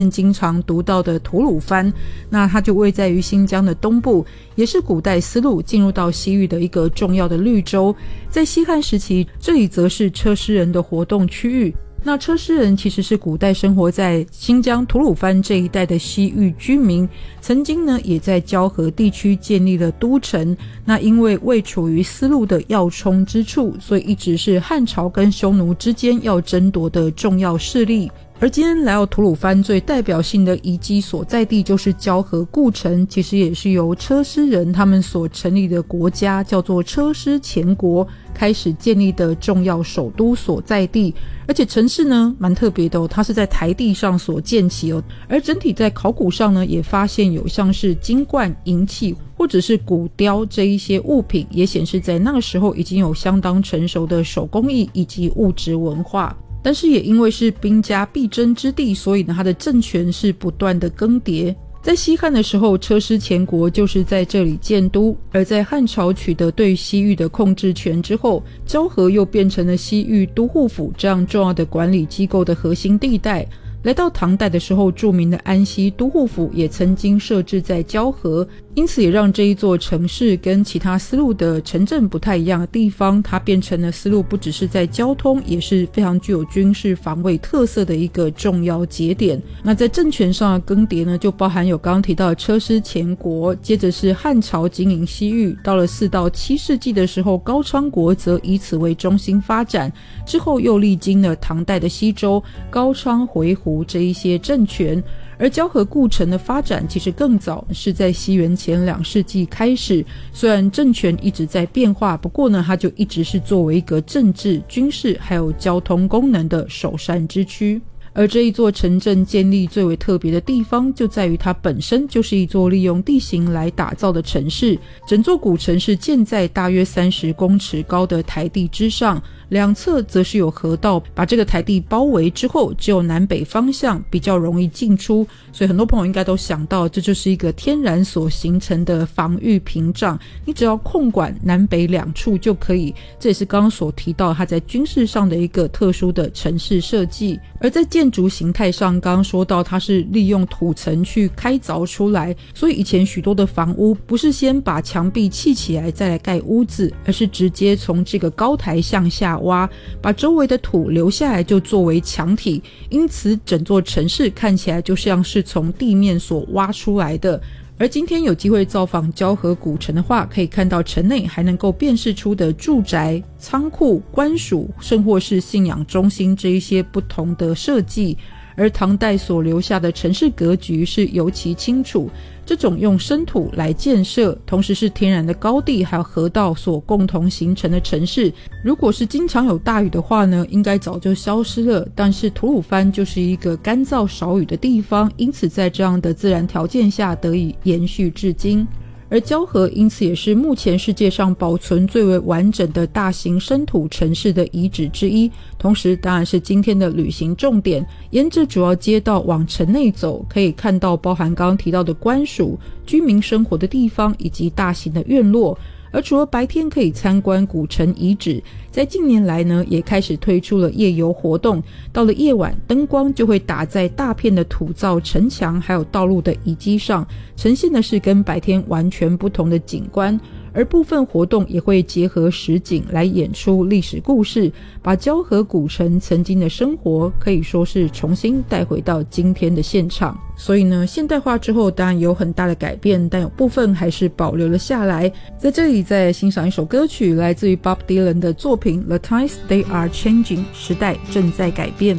经常读到的吐鲁番，那它就位在于新疆的东部，也是古代丝路进入到西域的一个重要的绿洲。在西汉时期，这里则是车师人的活动区域。那车师人其实是古代生活在新疆吐鲁番这一带的西域居民，曾经呢也在交河地区建立了都城。那因为位处于丝路的要冲之处，所以一直是汉朝跟匈奴之间要争夺的重要势力。而今天来到吐鲁番最代表性的遗迹所在地就是交河故城，其实也是由车师人他们所成立的国家叫做车师前国开始建立的重要首都所在地。而且城市呢蛮特别的哦，它是在台地上所建起哦。而整体在考古上呢也发现有像是金冠、银器或者是骨雕这一些物品，也显示在那个时候已经有相当成熟的手工艺以及物质文化。但是也因为是兵家必争之地，所以呢他的政权是不断的更迭。在西汉的时候，车师前国就是在这里建都，而在汉朝取得对西域的控制权之后，交河又变成了西域都护府这样重要的管理机构的核心地带。来到唐代的时候，著名的安西都护府也曾经设置在交河，因此也让这一座城市跟其他丝路的城镇不太一样的地方，它变成了丝路不只是在交通，也是非常具有军事防卫特色的一个重要节点。那在政权上的更迭呢，就包含有刚刚提到的车师前国，接着是汉朝经营西域，到了4到7世纪的时候，高昌国则以此为中心发展，之后又历经了唐代的西周、高昌、回鹘这一些政权。而交河故城的发展其实更早，是在西元前2世纪开始。虽然政权一直在变化，不过呢它就一直是作为一个政治、军事还有交通功能的首善之区。而这一座城镇建立最为特别的地方，就在于它本身就是一座利用地形来打造的城市。整座古城是建在大约30公尺高的台地之上，两侧则是有河道把这个台地包围之后，只有南北方向比较容易进出，所以很多朋友应该都想到这就是一个天然所形成的防御屏障，你只要控管南北两处就可以。这也是刚刚所提到它在军事上的一个特殊的城市设计。而在建筑形态上，刚刚说到它是利用土层去开凿出来，所以以前许多的房屋不是先把墙壁砌起来再来盖屋子，而是直接从这个高台向下挖，把周围的土留下来就作为墙体，因此整座城市看起来就像是从地面所挖出来的。而今天有机会造访交河古城的话，可以看到城内还能够辨识出的住宅、仓库、官署甚或是信仰中心这一些不同的设计。而唐代所留下的城市格局是尤其清楚，这种用生土来建设，同时是天然的高地还有河道所共同形成的城市，如果是经常有大雨的话呢，应该早就消失了。但是吐鲁番就是一个干燥少雨的地方，因此在这样的自然条件下得以延续至今。而交河因此也是目前世界上保存最为完整的大型生土城市的遗址之一，同时当然是今天的旅行重点。沿着主要街道往城内走，可以看到包含刚刚提到的官署、居民生活的地方以及大型的院落。而除了白天可以参观古城遗址，在近年来呢也开始推出了夜游活动，到了夜晚灯光就会打在大片的土造城墙还有道路的遗迹上，呈现的是跟白天完全不同的景观。而部分活动也会结合实景来演出历史故事，把交河古城曾经的生活可以说是重新带回到今天的现场。所以呢，现代化之后当然有很大的改变，但有部分还是保留了下来。在这里再欣赏一首歌曲，来自于 Bob Dylan 的作品 The Times They Are Changing， 时代正在改变。